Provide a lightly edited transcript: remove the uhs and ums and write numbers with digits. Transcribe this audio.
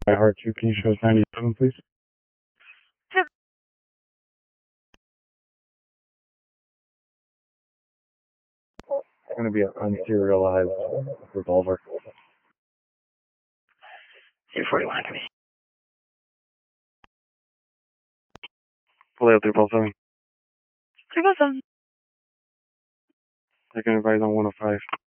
My heart 2, can you show us 97, please? It's going to be an unserialized revolver. 241 to me. Pull out 347. 347. I can advise on 105.